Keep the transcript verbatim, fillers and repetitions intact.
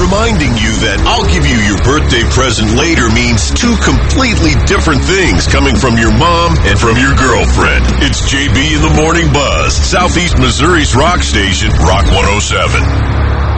reminding you that I'll give you your birthday present later means two completely different things coming from your mom and from your girlfriend. It's J B in the Morning Buzz, Southeast Missouri's rock station, Rock one oh seven.